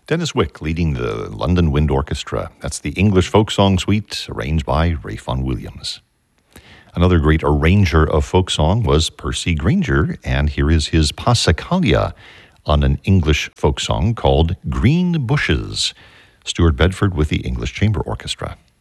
Dennis Wick leading the London Wind Orchestra. That's the English Folk Song Suite, arranged by Ralph Vaughan Williams. Another great arranger of folk song was Percy Grainger, and here is his Passacaglia on an English folk song called Green Bushes. Stuart Bedford with the English Chamber Orchestra.